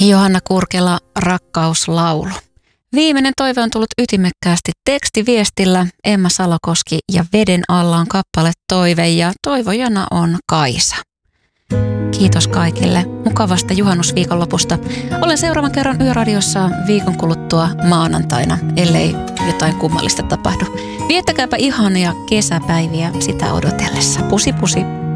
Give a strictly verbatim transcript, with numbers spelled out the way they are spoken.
Johanna Kurkela, Rakkauslaulu. Viimeinen toive on tullut ytimekkäästi tekstiviestillä. Emma Salokoski ja Veden alla on kappale toive ja toivojana on Kaisa. Kiitos kaikille mukavasta juhannusviikonlopusta. Olen seuraavan kerran Yöradiossa viikon kuluttua maanantaina, ellei jotain kummallista tapahdu. Viettäkääpä ihania kesäpäiviä sitä odotellessa. Pusi pusi.